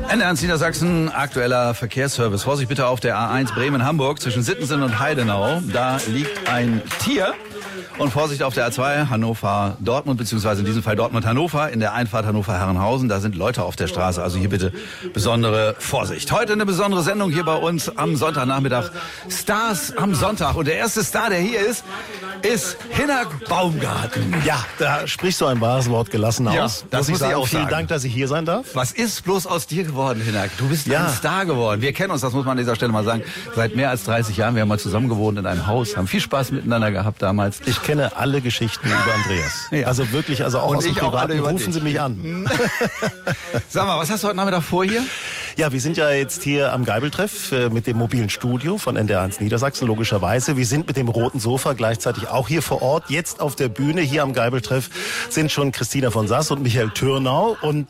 NDR1 Niedersachsen, aktueller Verkehrsservice. Vorsicht bitte auf der A1 Bremen-Hamburg zwischen Sittensen und Heidenau. Da liegt ein Tier. Und Vorsicht auf der A2 Hannover-Dortmund, beziehungsweise in diesem Fall Dortmund-Hannover, in der Einfahrt Hannover-Herrenhausen. Da sind Leute auf der Straße, also hier bitte besondere Vorsicht. Heute eine besondere Sendung hier bei uns am Sonntagnachmittag. Stars am Sonntag. Und der erste Star, der hier ist Hinak Baumgarten. Ja, da sprichst du ein wahres Wort gelassen aus. Ja, das muss ich auch sagen. Vielen Dank, dass ich hier sein darf. Was ist bloß aus dir geworden, Hinak? Du bist ein Star geworden. Wir kennen uns, das muss man an dieser Stelle mal sagen, seit mehr als 30 Jahren. Wir haben mal zusammen gewohnt in einem Haus, haben viel Spaß miteinander gehabt damals. Ich kenne alle Geschichten über Andreas. Ja. Also wirklich, also auch aus dem Privaten, rufen Sie mich an. Sag mal, was hast du heute Nachmittag vor hier? Ja, wir sind ja jetzt hier am Geibeltreff mit dem mobilen Studio von NDR1 Niedersachsen, logischerweise. Wir sind mit dem roten Sofa gleichzeitig auch hier vor Ort. Jetzt auf der Bühne hier am Geibeltreff sind schon Christina von Sass und Michael Türnau und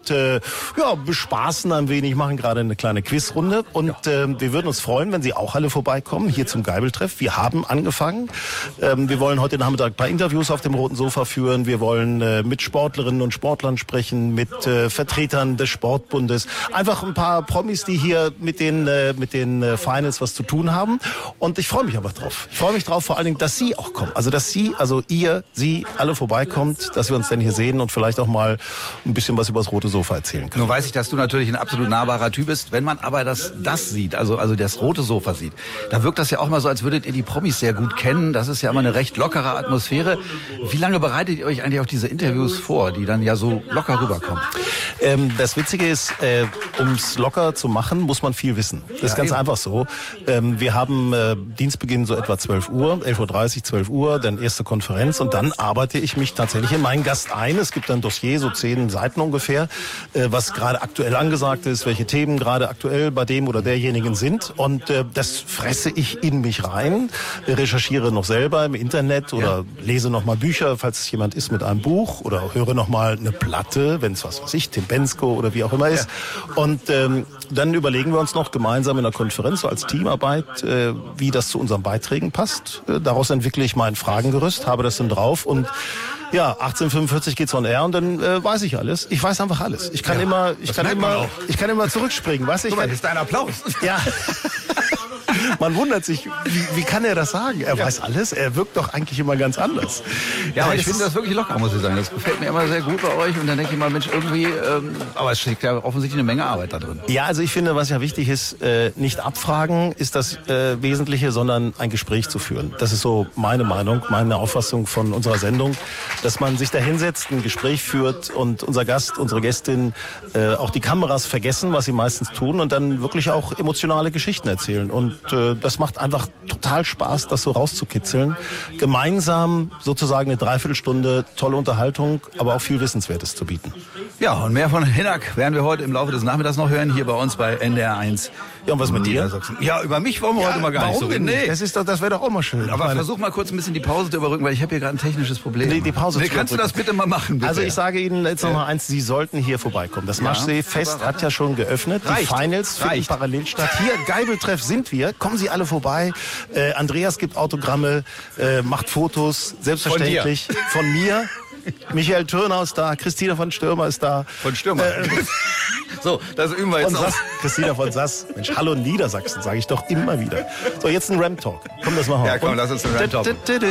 bespaßen ein wenig, machen gerade eine kleine Quizrunde. Und wir würden uns freuen, wenn Sie auch alle vorbeikommen hier zum Geibeltreff. Wir haben angefangen. Wir wollen heute Nachmittag ein paar Interviews auf dem roten Sofa führen. Wir wollen mit Sportlerinnen und Sportlern sprechen, mit Vertretern des Sportbundes. Einfach ein paar Promis, die hier mit den Finals was zu tun haben. Und ich freue mich einfach drauf. Ich freue mich drauf, vor allen Dingen, dass Sie auch kommen. Also, dass Sie, also ihr, Sie alle vorbeikommt, dass wir uns dann hier sehen und vielleicht auch mal ein bisschen was über das rote Sofa erzählen können. Nun weiß ich, dass du natürlich ein absolut nahbarer Typ bist. Wenn man aber das sieht, also das rote Sofa sieht, da wirkt das ja auch mal so, als würdet ihr die Promis sehr gut kennen. Das ist ja immer eine recht lockere Atmosphäre. Wie lange bereitet ihr euch eigentlich auf diese Interviews vor, die dann ja so locker rüberkommen? Das Witzige ist, ums locker zu machen, muss man viel wissen. Das ist ganz einfach so. Wir haben Dienstbeginn so etwa 12 Uhr, 11.30 Uhr, 12 Uhr, dann erste Konferenz und dann arbeite ich mich tatsächlich in meinen Gast ein. Es gibt ein Dossier, so 10 Seiten ungefähr, was gerade aktuell angesagt ist, welche Themen gerade aktuell bei dem oder derjenigen sind und das fresse ich in mich rein, recherchiere noch selber im Internet oder lese noch mal Bücher, falls es jemand ist mit einem Buch oder höre noch mal eine Platte, wenn es was weiß ich, Tim Bensko oder wie auch immer ist und dann überlegen wir uns noch gemeinsam in der Konferenz so als Teamarbeit, wie das zu unseren Beiträgen passt. Daraus entwickle ich mein Fragengerüst, habe das dann drauf und ja, 18:45 geht's on air und dann weiß ich alles. Ich weiß einfach alles. Ich kann immer zurückspringen, weißt du? Das ist dein Applaus. Ja. Man wundert sich, wie kann er das sagen? Er weiß alles, er wirkt doch eigentlich immer ganz anders. Ja, aber ich finde das wirklich locker, muss ich sagen. Das gefällt mir immer sehr gut bei euch und dann denke ich mal, Mensch, irgendwie, aber es steckt ja offensichtlich eine Menge Arbeit da drin. Ja, also ich finde, was ja wichtig ist, nicht abfragen ist das Wesentliche, sondern ein Gespräch zu führen. Das ist so meine Meinung, meine Auffassung von unserer Sendung, dass man sich da hinsetzt, ein Gespräch führt und unser Gast, unsere Gästin auch die Kameras vergessen, was sie meistens tun und dann wirklich auch emotionale Geschichten erzählen. Und das macht einfach total Spaß, das so rauszukitzeln. Gemeinsam sozusagen eine Dreiviertelstunde tolle Unterhaltung, aber auch viel Wissenswertes zu bieten. Ja, und mehr von Hinak werden wir heute im Laufe des Nachmittags noch hören, hier bei uns bei NDR1. Ja, und was mit dir? Ja, über mich wollen wir heute mal gar nicht so reden. Nee. Das wäre doch auch mal schön. Aber versuch mal kurz ein bisschen die Pause zu überbrücken, weil ich habe hier gerade ein technisches Problem. Die Pause zu kannst du das bitte mal machen, bitte? Also ich sage Ihnen jetzt noch mal eins, Sie sollten hier vorbeikommen. Das Maschsee-Fest hat ja schon geöffnet. Die Finals finden parallel statt. Hier, Geibeltreff sind wir. Kommen Sie alle vorbei. Andreas gibt Autogramme, macht Fotos, selbstverständlich. Von mir. Michael Türnau ist da, Christina von Stürmer ist da. Von Stürmer. So, das üben wir jetzt auch. Christina von Sass. Mensch, hallo Niedersachsen, sage ich doch immer wieder. So, jetzt ein Ram-Talk. Komm, das machen wir. Ja, komm, lass uns einen Ram-Talk.